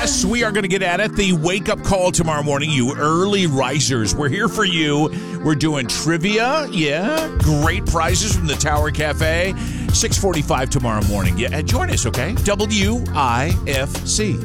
Yes, we are going to get at it. The wake-up call tomorrow morning, you early risers. We're here for you. We're doing trivia. Yeah, great prizes from the Tower Cafe. 6:45 tomorrow morning. Yeah, join us, okay? WIFC.